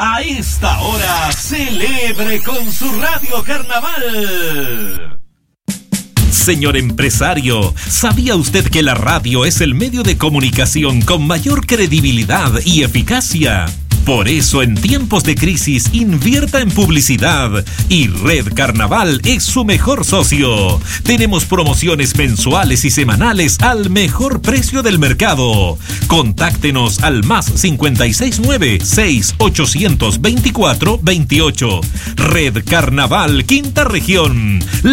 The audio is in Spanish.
A esta hora, celebre con su Radio Carnaval. Señor empresario, ¿sabía usted que la radio es el medio de comunicación con mayor credibilidad y eficacia? Por eso, en tiempos de crisis, invierta en publicidad y Red Carnaval es su mejor socio. Tenemos promociones mensuales y semanales al mejor precio del mercado. Contáctenos al más 569-6824-28. Red Carnaval, Quinta Región.